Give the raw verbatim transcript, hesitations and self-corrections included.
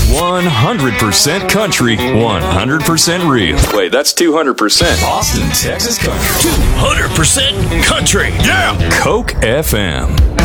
one hundred percent country, one hundred percent real. Wait, that's two hundred percent Austin, Texas country. two hundred percent country. Yeah! Coke F M.